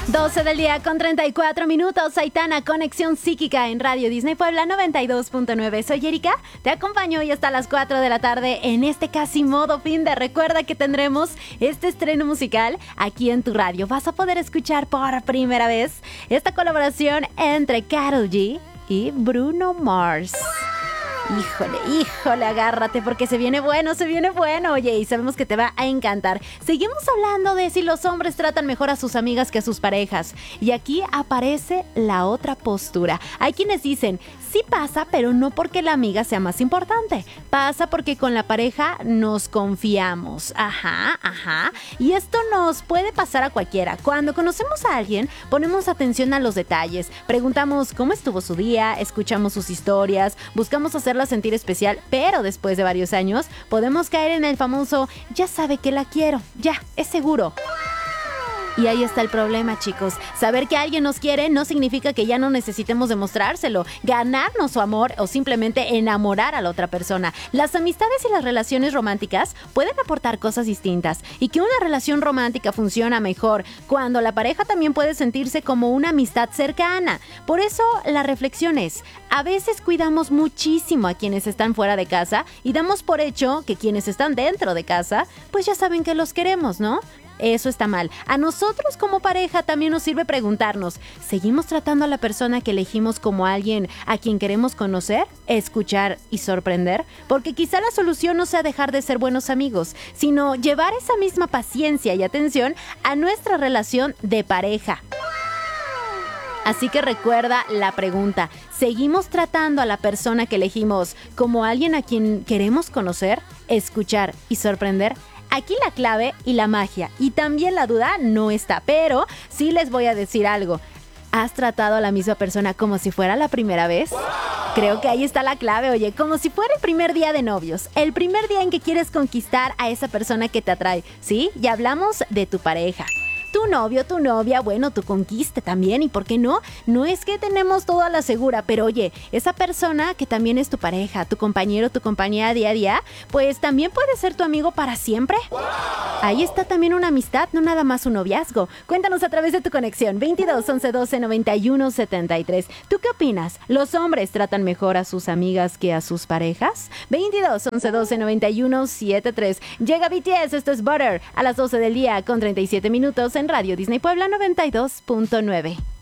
12 del día con 34 minutos. Aitana, Conexión Psíquica en Radio Disney Puebla 92.9. Soy Erika, te acompaño hoy hasta las 4 de la tarde en este casi modo fin de. Recuerda que tendremos este estreno musical aquí en tu radio. Vas a poder escuchar por primera vez esta colaboración entre Karol G y Bruno Mars. Híjole, agárrate porque se viene bueno. Oye, y sabemos que te va a encantar. Seguimos hablando de si los hombres tratan mejor a sus amigas que a sus parejas. Y aquí aparece la otra postura. Hay quienes dicen, sí pasa, pero no porque la amiga sea más importante. Pasa porque con la pareja nos confiamos. Ajá. Y esto nos puede pasar a cualquiera. Cuando conocemos a alguien, ponemos atención a los detalles. Preguntamos cómo estuvo su día, escuchamos sus historias, buscamos hacerla sentir especial, pero después de varios años podemos caer en el famoso ya sabe que la quiero, ya, es seguro. Y ahí está el problema, chicos. Saber que alguien nos quiere no significa que ya no necesitemos demostrárselo, ganarnos su amor o simplemente enamorar a la otra persona. Las amistades y las relaciones románticas pueden aportar cosas distintas y que una relación romántica funciona mejor cuando la pareja también puede sentirse como una amistad cercana. Por eso la reflexión es, a veces cuidamos muchísimo a quienes están fuera de casa y damos por hecho que quienes están dentro de casa, pues ya saben que los queremos, ¿no? Eso está mal. A nosotros como pareja también nos sirve preguntarnos, ¿seguimos tratando a la persona que elegimos como alguien a quien queremos conocer, escuchar y sorprender? Porque quizá la solución no sea dejar de ser buenos amigos, sino llevar esa misma paciencia y atención a nuestra relación de pareja. Así que recuerda la pregunta, ¿seguimos tratando a la persona que elegimos como alguien a quien queremos conocer, escuchar y sorprender? Aquí la clave y la magia y también la duda no está, pero sí les voy a decir algo. ¿Has tratado a la misma persona como si fuera la primera vez? Creo que ahí está la clave, oye, como si fuera el primer día de novios, el primer día en que quieres conquistar a esa persona que te atrae, ¿sí? Ya hablamos de tu pareja. Tu novio, tu novia, bueno, tu conquista también, ¿y por qué no? No es que tenemos todo a la segura, pero oye, esa persona que también es tu pareja, tu compañero, tu compañera día a día, pues también puede ser tu amigo para siempre. Ahí está también una amistad, no nada más un noviazgo. Cuéntanos a través de tu conexión 22 11 12 91 73. ¿Tú qué opinas? ¿Los hombres tratan mejor a sus amigas que a sus parejas? 22 11 12 91 73. Llega BTS, esto es Butter, a las 12 del día con 37 minutos en Radio Disney Puebla 92.9.